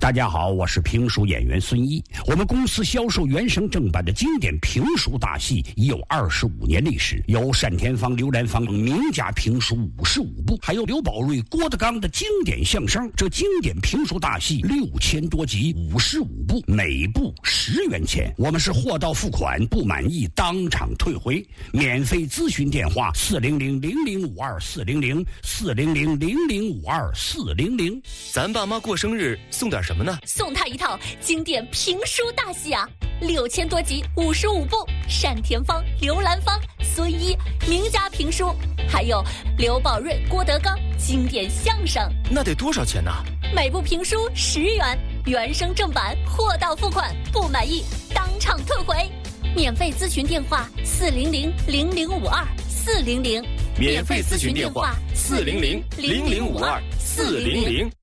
大家好，我是评书演员孙一。我们公司销售原声正版的经典评书大戏已有25年历史，有单田芳、刘兰芳名家评书55部，还有刘宝瑞、郭德纲的经典相声。这经典评书大戏6000多集，55部，每部10元钱。我们是货到付款，不满意当场退回。免费咨询电话400-0052-400，400-0052-400。 咱爸妈过生日送点什么呢？ 送他一套经典评书大戏啊，6000多集，55部，单田芳、刘兰芳、孙一名家评书，还有刘宝瑞、郭德纲经典相声。 那得多少钱呢？ 每部评书10元，原声正版，货到付款，不满意当场退回。免费咨询电话400-0052-400， 免费咨询电话400-0052-400。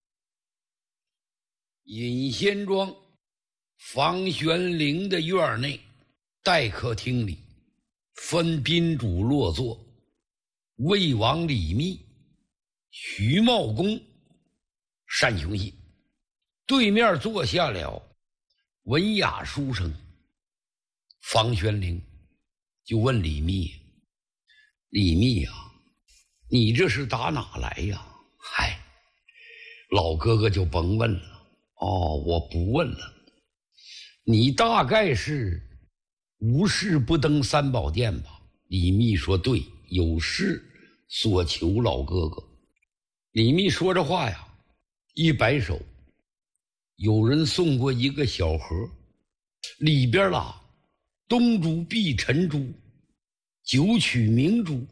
尹仙庄房玄龄的院内待客厅里，分宾主落座，魏王李密、徐茂公、单雄信。对面坐下了文雅书生房玄龄，就问李密：“李密呀，你这是打哪来呀？”“嗨，老哥哥就甭问了。我不问了。你大概是无事不登三宝殿吧？”李密说：“对，有事所求老哥哥。”李密说着话呀，一摆手，有人送过一个小盒，里边东珠、碧晨珠、九曲明珠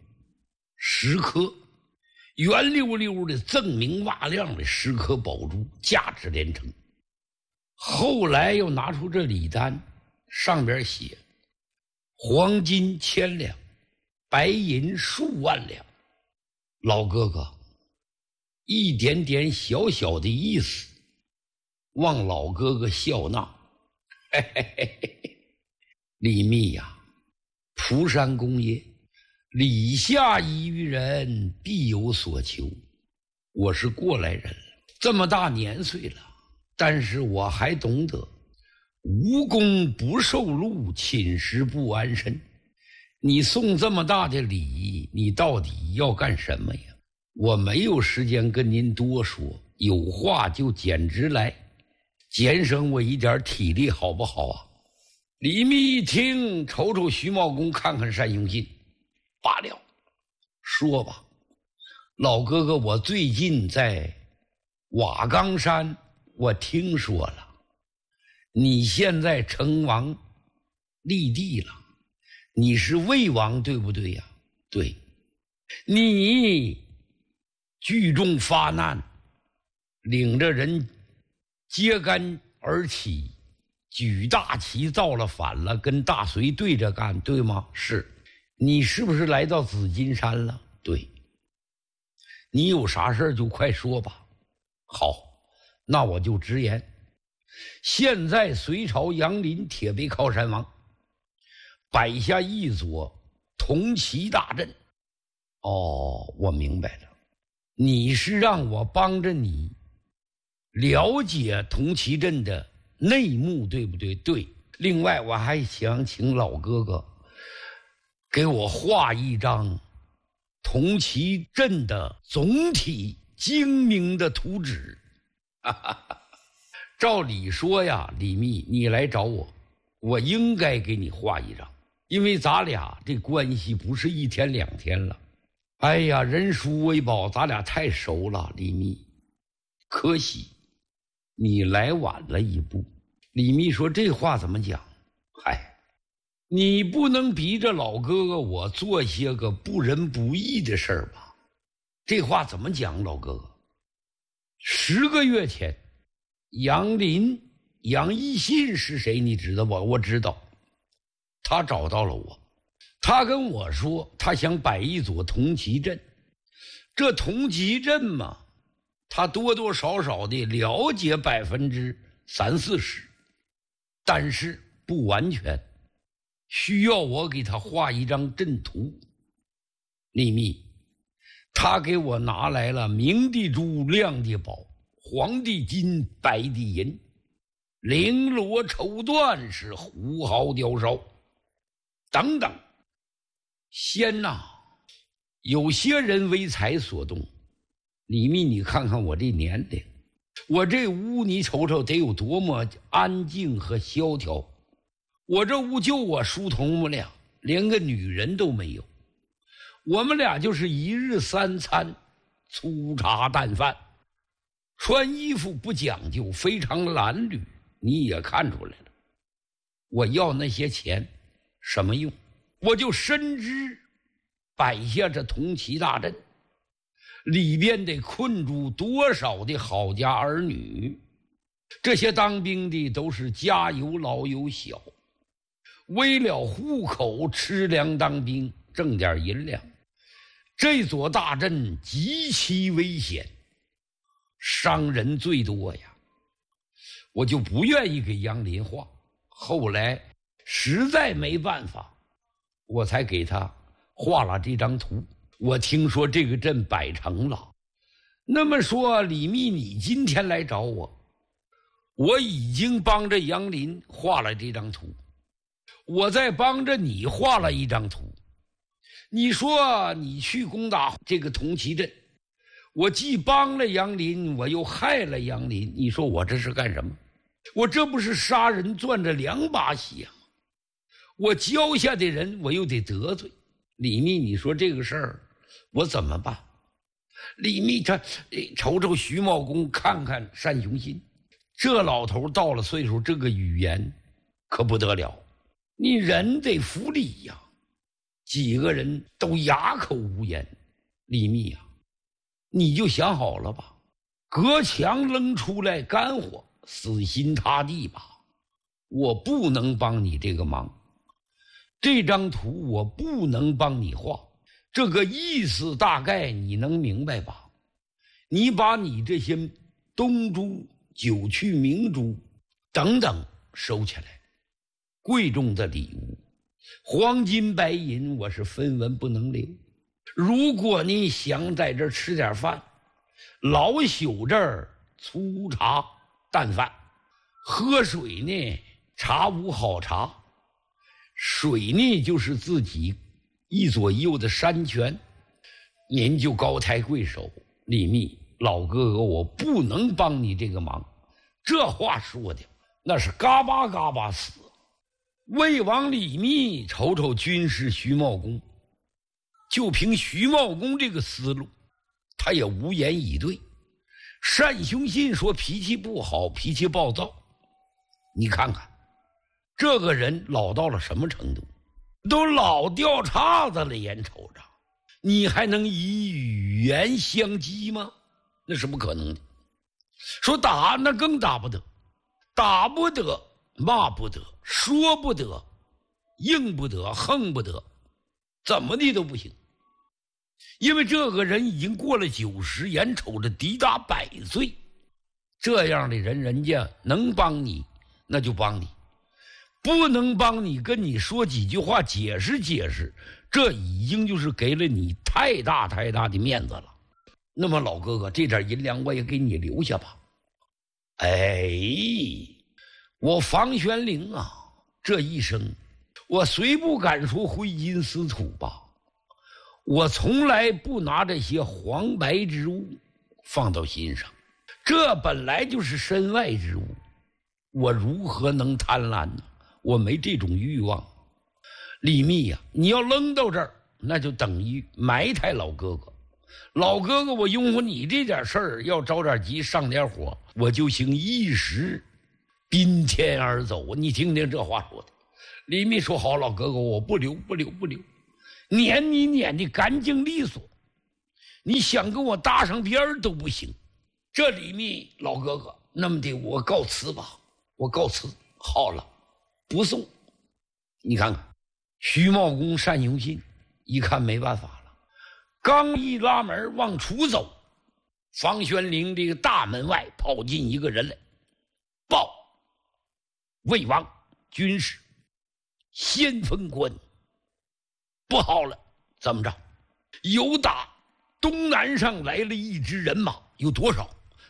10颗，圆溜溜的锃明瓦亮的10颗宝珠，价值连城。后来又拿出这礼单，上边写黄金1000两，白银数万两。老哥哥，一点点小小的意思，望老哥哥笑纳。嘿嘿嘿嘿。李密呀，蒲山公爷，礼下宜于人，必有所求。我是过来人了，这么大年岁了，但是我还懂得无功不受禄，寝食不安身。你送这么大的礼，你到底要干什么呀？我没有时间跟您多说，有话就简直来，减省我一点体力好不好啊？李密一听，瞅瞅徐茂公，看看单雄信，罢了，说吧，老哥哥，我最近在瓦岗山，我听说了，你现在成王立地了，你是魏王对不对呀？对，你聚众发难，领着人揭竿而起，举大旗造了反了，跟大隋对着干，对吗？是。你是不是来到紫金山了？对。你有啥事就快说吧。好，那我就直言，现在隋朝杨林铁背靠山王摆下一座铜旗大阵。我明白了，你是让我帮着你了解铜旗阵的内幕，对不对？对。另外我还想请老哥哥给我画一张铜旗阵的总体精明的图纸。照理说呀，李密，你来找我，我应该给你画一张，因为咱俩这关系不是1天2天了。哎呀，人熟为宝，咱俩太熟了，李密，可惜你来晚了一步。李密说：“这话怎么讲？嗨，你不能逼着老哥哥我做些个不仁不义的事儿吧？这话怎么讲，老哥哥？10个月前，杨林、杨一信是谁？你知道吧？我知道，他找到了我，他跟我说，他想摆一座铜旗阵。这铜旗阵嘛，他多多少少的了解30-40%，但是不完全，需要我给他画一张阵图。李密，他给我拿来了明的珠亮的宝， 黄地金，白地银，绫罗绸缎是虎毫雕烧，等等。先呐，有些人为财所动。李密，你看看我这年龄，我这屋你瞅瞅得有多么安静和萧条。我这屋就我书童们俩，连个女人都没有。我们俩就是一日三餐，粗茶淡饭，穿衣服不讲究，非常褴褛。你也看出来了，我要那些钱什么用？我就深知摆下这铜旗大阵，里边得困住多少的好家儿女。这些当兵的都是家有老有小，为了糊口吃粮当兵，挣点银两。这座大阵极其危险，伤人最多呀。我就不愿意给杨林画，后来实在没办法，我才给他画了这张图。我听说这个阵摆成了，那么说李密，你今天来找我，我已经帮着杨林画了这张图，我再帮着你画了一张图。你说你去攻打这个铜旗阵，我既帮了杨林，我又害了杨林，你说我这是干什么？我这不是杀人攥着两把血吗？我交下的人我又得得罪。李密，你说这个事儿我怎么办？李密他瞅瞅徐茂公，看看单雄信，这老头到了岁数，这个语言可不得了。你人得服礼呀，几个人都哑口无言。李密呀，你就想好了吧，隔墙扔出来干活，死心塌地吧。我不能帮你这个忙，这张图我不能帮你画，这个意思大概你能明白吧？你把你这些东珠、九曲明珠等等收起来，贵重的礼物，黄金白银我是分文不能留。如果你想在这儿吃点饭，老朽这儿粗茶淡饭，喝水呢，茶无好茶，水呢就是自己一左一右的山泉，您就高抬贵手。李密，老哥哥，我不能帮你这个忙。这话说的那是嘎巴嘎巴死。魏王李密瞅瞅军师徐茂公，就凭徐茂公这个思路，他也无言以对。单雄信说脾气不好，脾气暴躁。你看看这个人老到了什么程度，都老掉叉子了，眼瞅着你还能以语言相激吗？那是不可能的。说打那更打不得，打不得，骂不得，说不得，硬不得，横不得，怎么的都不行。因为这个人已经过了90，眼瞅着抵达100岁，这样的人，人家能帮你那就帮你，不能帮你跟你说几句话解释解释，这已经就是给了你太大太大的面子了。那么老哥哥，这点银两我也给你留下吧。哎，我房玄龄啊，这一生我虽不敢说挥金似土吧，我从来不拿这些黄白之物放到心上，这本来就是身外之物，我如何能贪婪呢？我没这种欲望。李密呀，你要扔到这儿，那就等于埋汰老哥哥。老哥哥，我拥护你这点事儿，要着点急上点火，我就行一时宾天而走。你听听这话说的。李密说好，老哥哥，我不留。撵你撵的干净利索，你想跟我搭上边儿都不行。这李密老哥哥，那么的我告辞吧，我告辞。好了，不送。你看看徐茂公单雄信一看没办法了，刚一拉门往出走，房玄龄这个大门外跑进一个人来，报魏王军师先锋官不好了。怎么着？有打东南上来了一支人马，有多少？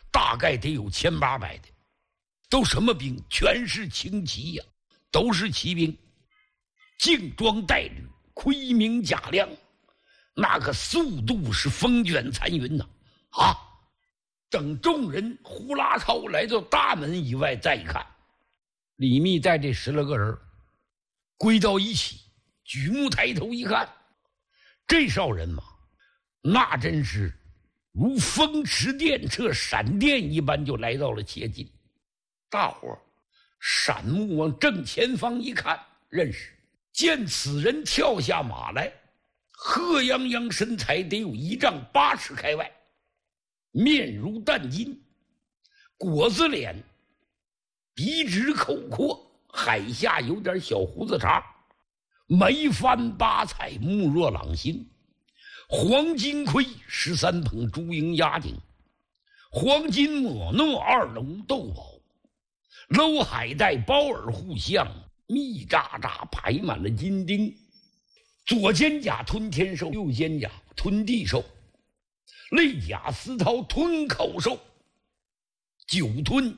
大概得有1800的，都什么兵？全是轻骑呀，都是骑兵，劲装带履，盔明甲亮，那个速度是风卷残云呐！啊！等众人呼啦超来到大门以外，再一看，李密带这10来个人归到一起，举目抬头一看，这哨人马那真是如风驰电掣、闪电一般就来到了切近。大伙闪目往正前方一看，认识，见此人跳下马来，贺泱泱身材得有1丈8尺开外，面如淡金，果子脸，鼻直口阔，海下有点小胡子茬，眉翻8彩，目若朗星，黄金盔13捧朱缨压顶，黄金抹诺2龙斗宝，镂海带包耳护项，密扎扎排满了金钉，左肩甲吞天兽，右肩甲吞地兽，肋甲丝绦吞口兽，9吞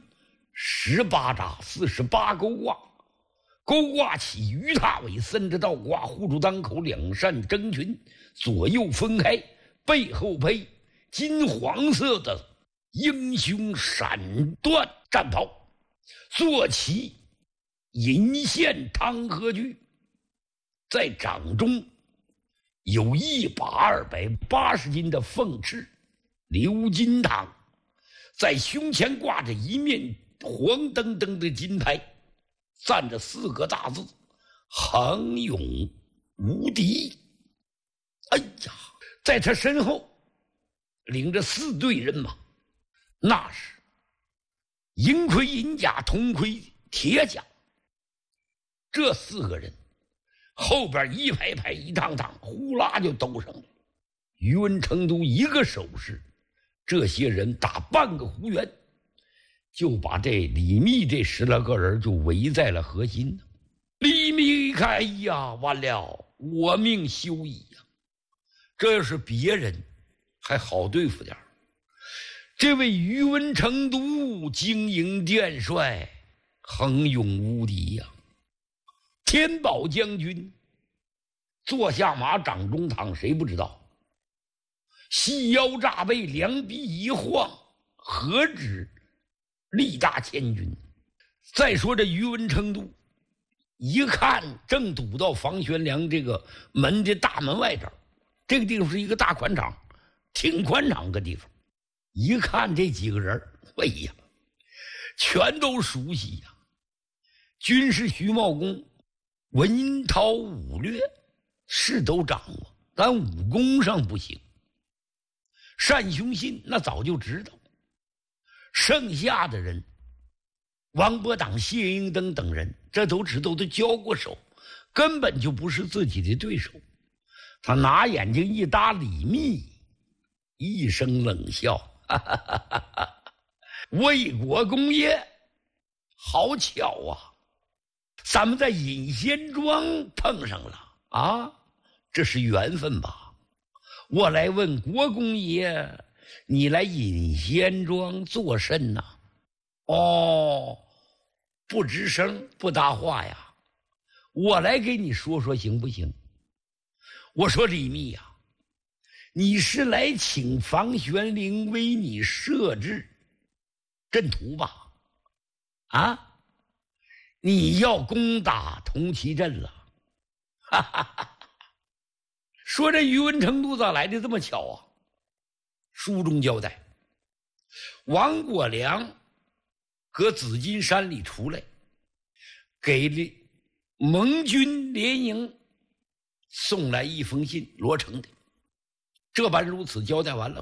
18扎48钩挂，钩挂起鱼踏尾，3只倒挂护住裆口，2扇征裙左右分开，背后配金黄色的英雄闪断战袍，坐骑银线汤河驹，在掌中有1把280斤的凤翅鎏金汤，在胸前挂着一面黄澄澄的金牌，站着4个大字：恒勇无敌。哎呀，在他身后领着4队人马，那是银盔银甲，铜盔铁甲。这4个人后边一排排一趟趟，呼啦就兜上了。宇文成都一个手势，这些人打半个弧圆，就把这李密这10来个人就围在了核心。李密一看，哎呀，完了，我命休矣呀！这要是别人还好对付点，这位宇文成都经营殿帅，恒勇无敌呀！天宝将军坐下马，掌中躺，谁不知道？细腰炸背，两臂一晃，何止力大千钧？再说这宇文成都一看，正堵到房玄良这个门的大门外这儿，这个地方是一个大宽敞，挺宽敞个地方。一看这几个人，哎呀，全都熟悉呀！军师徐茂公文韬武略是都掌握，但武功上不行。单雄信那早就知道，剩下的人王伯党、谢英登等人，这都知道，都交过手，根本就不是自己的对手。他拿眼睛一搭李密，一声冷笑，哈哈哈哈哈！魏国公爷，好巧啊，咱们在隐仙庄碰上了啊，这是缘分吧？我来问国公爷，你来隐仙庄做甚呢？哦，不吱声不搭话呀，我来给你说说行不行？我说李密呀，你是来请房玄龄为你设置阵图吧？啊，你要攻打铜旗镇了？哈哈哈！说这宇文成都咋来的这么巧啊？书中交代，王国良搁紫金山里出来，给盟军联营送来一封信，罗成的。这般如此交代完了，